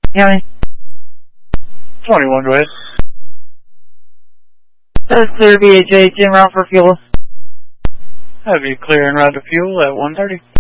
County. 21, go ahead. Clear BHH en route for fuel. Have you clear en route to fuel at 1:30.